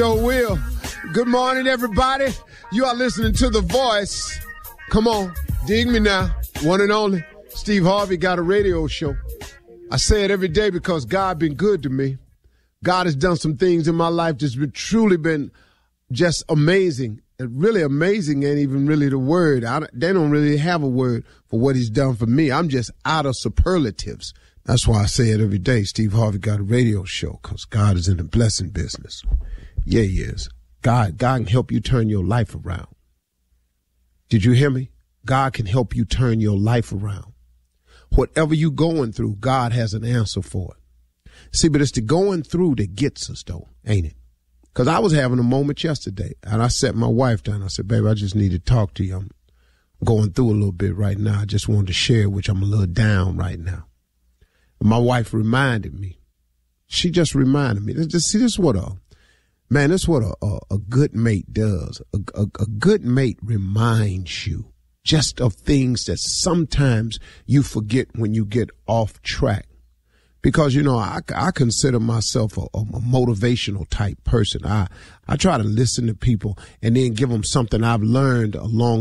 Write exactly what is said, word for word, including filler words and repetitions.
Yo, Will. Good morning, everybody. You are listening to The Voice. Come on, dig me now. One and only. Steve Harvey got a radio show. I say it every day because God been good to me. God has done some things in my life that's been truly been just amazing. Really amazing ain't even really the word. I, they don't really have a word for what he's done for me. I'm just out of superlatives. That's why I say it every day. Steve Harvey got a radio show because God is in the blessing business. Yeah, he is. God, God can help you turn your life around. Did you hear me? God can help you turn your life around. Whatever you're going through, God has an answer for it. See, but it's the going through that gets us, though, ain't it? Because I was having a moment yesterday, and I sat my wife down. I said, baby, I just need to talk to you. I'm going through a little bit right now. I just wanted to share, which I'm a little down right now. And my wife reminded me. She just reminded me. Just see, this is what a, man, this is what a, a, a good mate does. A, a, a good mate reminds you just of things that sometimes you forget when you get off track. Because, you know, I, I consider myself a, a motivational type person. I, I try to listen to people and then give them something I've learned along